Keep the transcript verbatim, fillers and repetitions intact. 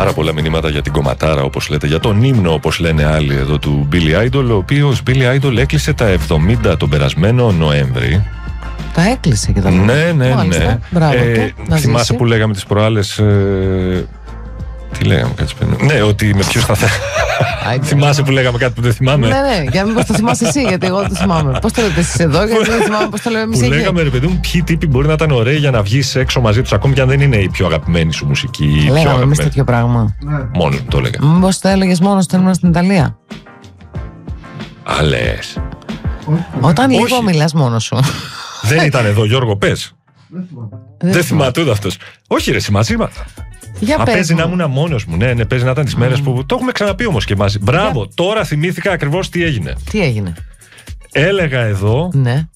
πάρα πολλά μηνύματα για την κομματάρα, όπως λέτε, για τον ύμνο, όπως λένε άλλοι εδώ, του Billy Idol, ο οποίος Billy Idol έκλεισε τα εβδομήντα τον περασμένο Νοέμβρη. Τα έκλεισε και τα ναι, ναι, ναι, ναι. Μπράβο, ε, θυμάσαι ζήσει. Που λέγαμε τις προάλλες. Ε, τι λέγαμε, κάτι σπίτι. Ναι, ότι με ποιο σταθερά. Θυμάσαι που λέγαμε κάτι που δεν θυμάμαι. Ναι, ναι, για να μην το θυμάσαι εσύ, γιατί εγώ δεν το θυμάμαι. Πώς το λέτε εσείς εδώ, γιατί δεν θυμάμαι πώς το λέμε εμείς εκεί. Που λέγαμε, ρε παιδί μου, ποιοι τύποι μπορεί να ήταν ωραίοι για να βγεις έξω μαζί τους, ακόμη και αν δεν είναι η πιο αγαπημένη σου μουσική. Λέγαμε εμείς τέτοιο πράγμα. Μόνο το έλεγα. Μήπως το έλεγες μόνο όταν ήμουν στην Ιταλία. Α, λες. Όταν λίγο μιλάς μόνος σου. Δεν ήταν εδώ, Γιώργο, πες. Δεν θυμάται ούτε αυτός. Όχι, ρε, μαζί μας. Για Α, παίζει να ήμουν μόνος μου. Ναι, ναι, παίζει να ήταν τις μέρες που. Το έχουμε ξαναπεί όμως και μαζί. Μπράβο, Για... τώρα θυμήθηκα ακριβώς τι έγινε. Τι έγινε. Έλεγα εδώ ναι.